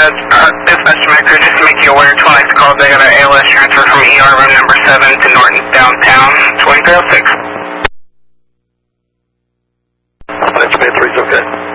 Dispatch Director, just to make you aware, 29 calls, I got an ALS transfer from ER room number 7 to Norton downtown, 2306. That's Bay 3's okay.